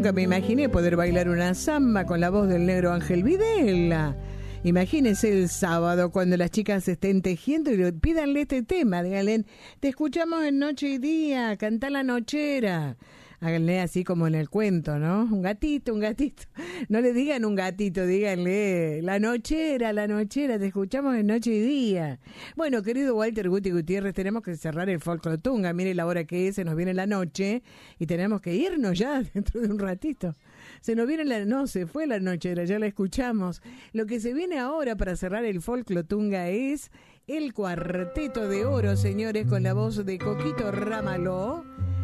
nunca me imaginé poder bailar una samba con la voz del negro Ángel Videla. Imagínense el sábado cuando las chicas estén tejiendo y pídanle este tema, díganle, te escuchamos en Noche y Día, cantá la nochera. Háganle así como en el cuento, ¿no? Un gatito, un gatito. No le digan un gatito, díganle la nochera, te escuchamos en Noche y Día. Bueno, querido Walter Guti Gutiérrez, tenemos que cerrar el Folclotunga. Mire la hora que es, se nos viene la noche y tenemos que irnos ya dentro de un ratito. Se nos viene no, se fue la nochera, ya la escuchamos. Lo que se viene ahora para cerrar el Folclotunga es el Cuarteto de Oro, señores, con la voz de Coquito Ramalho.